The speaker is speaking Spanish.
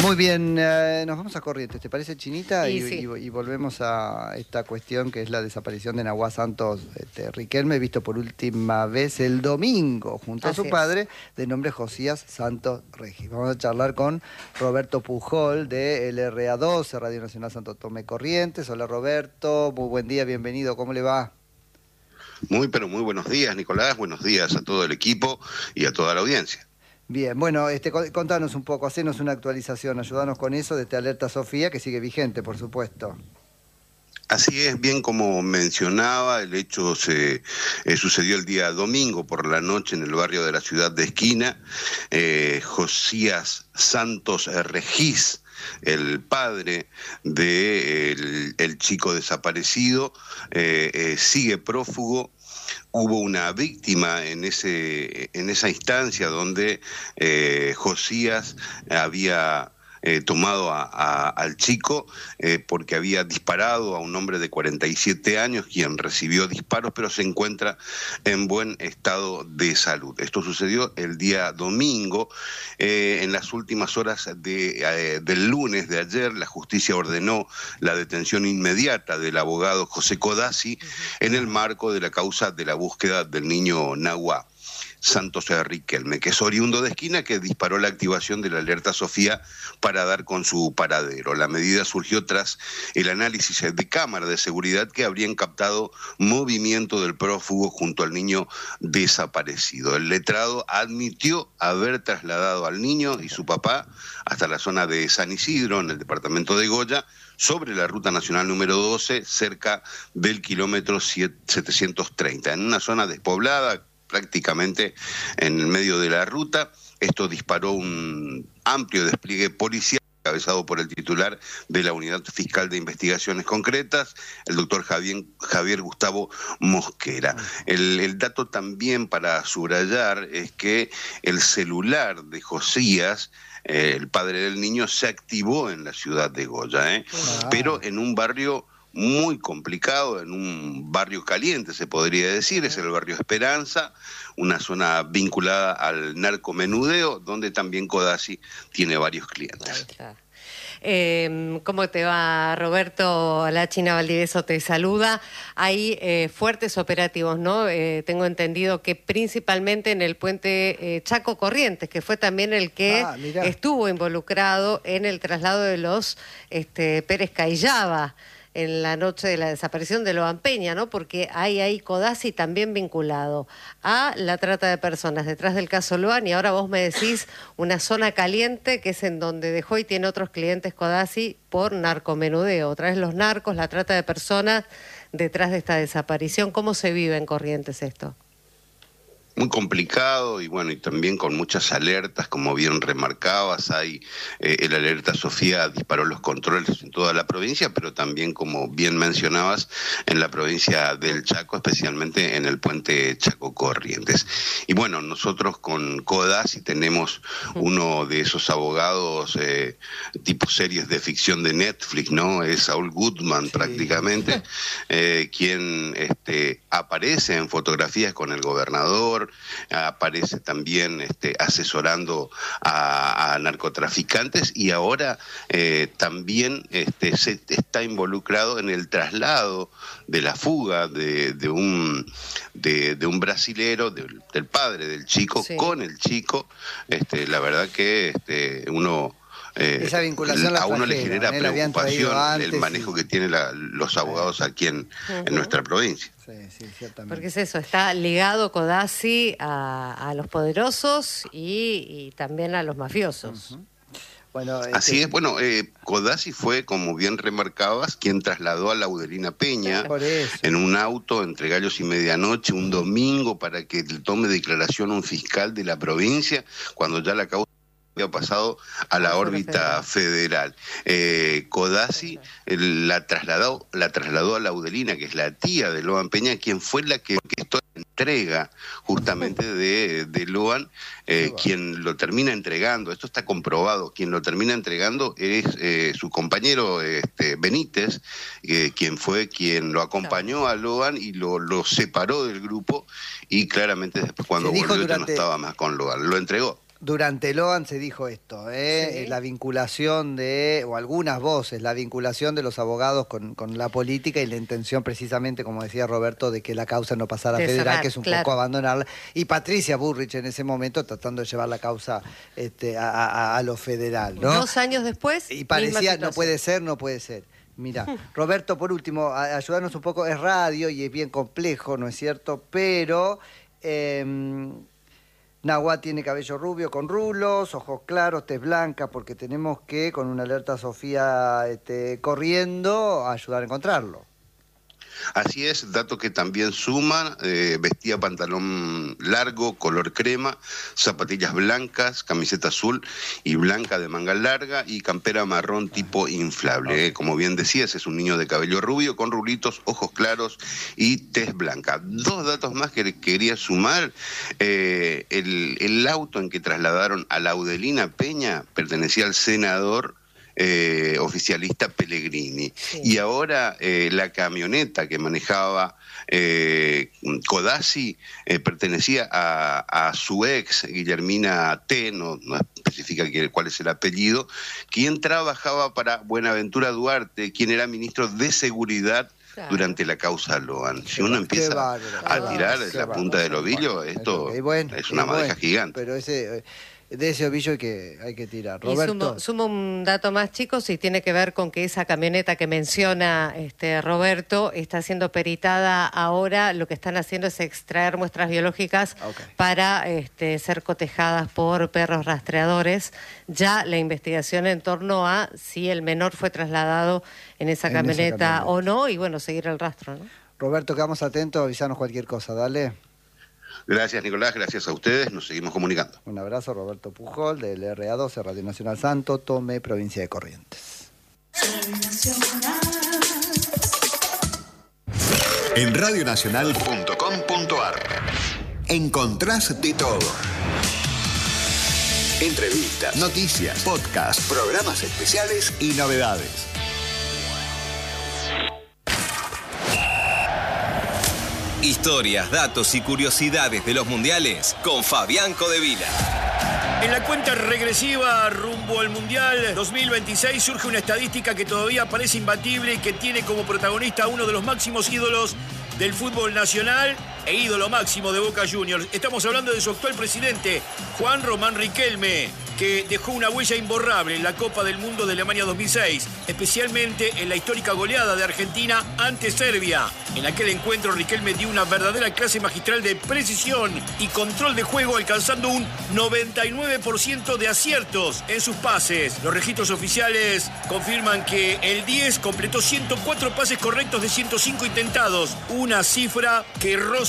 Muy bien, nos vamos a Corrientes, ¿te parece, Chinita? Y volvemos a esta cuestión que es la desaparición de Nahuá Santos Riquelme, visto por última vez el domingo junto a su padre, de nombre Josías Santos Regis. Vamos a charlar con Roberto Pujol de LRA12, Radio Nacional Santo Tomé Corrientes. Hola Roberto, muy buen día, bienvenido, ¿cómo le va? Muy buenos días, Nicolás, buenos días a todo el equipo y a toda la audiencia. Bien, bueno, contanos un poco, hacenos una actualización, ayúdanos con eso de esta alerta Sofía, que sigue vigente, por supuesto. Así es, bien como mencionaba, el hecho se sucedió el día domingo por la noche en el barrio de la ciudad de Esquina. Josías Santos Regis, el padre del chico desaparecido, sigue prófugo. Hubo una víctima en esa instancia donde Josías había tomado al chico porque había disparado a un hombre de 47 años, quien recibió disparos, pero se encuentra en buen estado de salud. Esto sucedió el día domingo. En las últimas horas del lunes de ayer, la justicia ordenó la detención inmediata del abogado José Codazzi en el marco de la causa de la búsqueda del niño Nahuá Santos Riquelme, que es oriundo de Esquina, que disparó la activación de la alerta Sofía para dar con su paradero. La medida surgió tras el análisis de cámaras de seguridad que habrían captado movimiento del prófugo junto al niño desaparecido. El letrado admitió haber trasladado al niño y su papá hasta la zona de San Isidro, en el departamento de Goya, sobre la ruta nacional número 12, cerca del kilómetro 730, en una zona despoblada, prácticamente en el medio de la ruta. Esto disparó un amplio despliegue policial encabezado por el titular de la Unidad Fiscal de Investigaciones Concretas, el doctor Javier Gustavo Mosquera. El dato también para subrayar es que el celular de Josías, el padre del niño, se activó en la ciudad de Goya, pero en un barrio muy complicado, en un barrio caliente, se podría decir, es el barrio Esperanza, una zona vinculada al narcomenudeo, donde también Codazzi tiene varios clientes. ¿Cómo te va, Roberto? La China Valdivieso te saluda. Hay fuertes operativos, ¿no? Tengo entendido que principalmente en el puente Chaco Corrientes, que fue también el que estuvo involucrado en el traslado de los Pérez Cayaba en la noche de la desaparición de Loan Peña, ¿no? Porque hay ahí Codazzi también vinculado a la trata de personas detrás del caso Loan, y ahora vos me decís una zona caliente que es en donde dejó y tiene otros clientes Codazzi por narcomenudeo. Otra vez los narcos, la trata de personas detrás de esta desaparición. ¿Cómo se vive en Corrientes esto? Muy complicado y bueno, y también con muchas alertas, como bien remarcabas. Hay el alerta Sofía disparó los controles en toda la provincia, pero también, como bien mencionabas, en la provincia del Chaco, especialmente en el puente Chaco Corrientes. Y bueno, nosotros con Codazzi tenemos uno de esos abogados tipo series de ficción de Netflix, ¿no? Es Saul Goodman, prácticamente, quien aparece en fotografías con el gobernador, aparece también asesorando a narcotraficantes, y ahora también se está involucrado en el traslado de la fuga de un brasilero, del padre del chico, con el chico. La verdad que uno... esa vinculación a uno le genera preocupación el manejo que tienen los abogados aquí en nuestra provincia. Sí, ciertamente. Porque es eso, está ligado Codazzi a los poderosos y también a los mafiosos. Bueno, así es. Bueno, Codazzi fue, como bien remarcabas, quien trasladó a Laudelina Peña en un auto entre gallos y medianoche un domingo para que le tome declaración un fiscal de la provincia, cuando ya la causa había pasado a la órbita federal. Codazzi la trasladó a Laudelina, que es la tía de Loan Peña, quien fue la que esto entrega justamente de Loan, quien lo termina entregando. Esto está comprobado. Quien lo termina entregando es su compañero Benítez, quien fue quien lo acompañó a Loan y lo separó del grupo, y claramente después, cuando volvió, ya no estaba más con Loan. Lo entregó. Durante Loan se dijo esto, Sí. la vinculación o algunas voces, la vinculación de los abogados con la política y la intención precisamente, como decía Roberto, de que la causa no pasara a federal, que es un poco abandonarla. Y Patricia Bullrich en ese momento tratando de llevar la causa a lo federal, ¿no? 2 años después, y parecía, no puede ser. Mira, Roberto, por último, ayudarnos un poco, es radio y es bien complejo, ¿no es cierto? Pero... Nahuá tiene cabello rubio con rulos, ojos claros, tez blanca, porque tenemos que, con una alerta Sofía corriendo, ayudar a encontrarlo. Así es, dato que también suman, vestía pantalón largo, color crema, zapatillas blancas, camiseta azul y blanca de manga larga y campera marrón tipo inflable. Como bien decías, es un niño de cabello rubio con rulitos, ojos claros y tez blanca. 2 datos más que quería sumar. El auto en que trasladaron a Laudelina Peña pertenecía al senador oficialista Pellegrini. Sí. Y ahora la camioneta que manejaba Codazzi pertenecía a su ex, Guillermina T., no especifica cuál es el apellido, quien trabajaba para Buenaventura Duarte, quien era ministro de Seguridad durante la causa Loan. Si uno empieza a tirar la punta del ovillo, esto es una madeja gigante. Pero de ese ovillo hay que tirar. Roberto. Y sumo un dato más, chicos, y tiene que ver con que esa camioneta que menciona Roberto está siendo peritada ahora. Lo que están haciendo es extraer muestras biológicas para ser cotejadas por perros rastreadores. Ya la investigación en torno a si el menor fue trasladado en esa camioneta o no, y bueno, seguir el rastro, ¿no? Roberto, quedamos atentos, avisanos cualquier cosa, dale. Gracias, Nicolás, gracias a ustedes, nos seguimos comunicando. Un abrazo, Roberto Pujol, del RA12, Radio Nacional Santo Tomé, provincia de Corrientes. En radionacional.com.ar encontrás de todo. Entrevistas, noticias, podcasts, programas especiales y novedades. Historias, datos y curiosidades de los mundiales con Fabián Codevila. En la cuenta regresiva rumbo al Mundial 2026 surge una estadística que todavía parece imbatible y que tiene como protagonista a uno de los máximos ídolos del fútbol nacional e ídolo máximo de Boca Juniors. Estamos hablando de su actual presidente, Juan Román Riquelme, que dejó una huella imborrable en la Copa del Mundo de Alemania 2006, especialmente en la histórica goleada de Argentina ante Serbia. En aquel encuentro Riquelme dio una verdadera clase magistral de precisión y control de juego, alcanzando un 99% de aciertos en sus pases. Los registros oficiales confirman que el 10 completó 104 pases correctos de 105 intentados, una cifra que roza